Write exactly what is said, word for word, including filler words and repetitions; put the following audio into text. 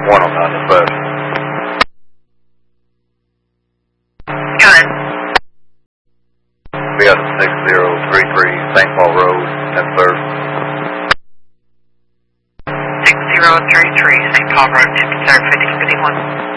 one on nine dispatch. Got it. We got six zero three three Saint Paul Road, ten thirty. six zero three three Saint Paul Road, ten thirty, fifty fifty-one.